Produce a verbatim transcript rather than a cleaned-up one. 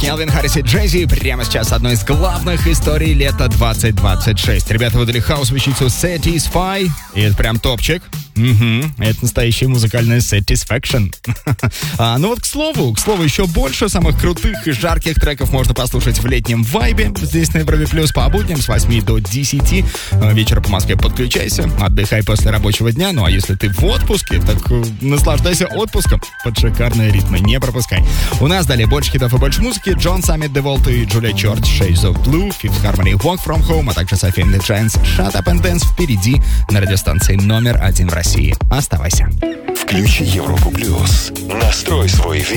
Кельвин Харрис и Джей-Зи. Прямо сейчас одной из главных историй лета двадцать двадцать шесть. Ребята выдали хаус-вещицу Satisfy, и это прям топчик. Угу, это настоящая музыкальная satisfaction. а, ну вот, к слову, к слову, еще больше самых крутых и жарких треков можно послушать в летнем вайбе. Здесь на Европе Плюс по будням с восьми до десяти вечера по Москве. Подключайся, отдыхай после рабочего дня. Ну а если ты в отпуске, так э, наслаждайся отпуском под шикарные ритмы. Не пропускай. У нас далее больше хитов и больше музыки. Джон Саммит, Деволт и Джулия Чорч, Shades of Blue, Fifth Harmony, Walk From Home, а также София and the Giants, Shut Up and Dance впереди на радиостанции номер один в России. Оставайся. Включи Европу Плюс. Настрой свой